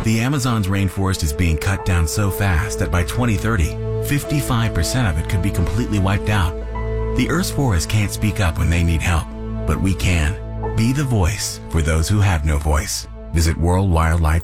The Amazon's rainforest is being cut down so fast that by 2030, 55% of it could be completely wiped out. The Earth's forests can't speak up when they need help, but we can. Be the voice for those who have no voice. Visit World Wildlife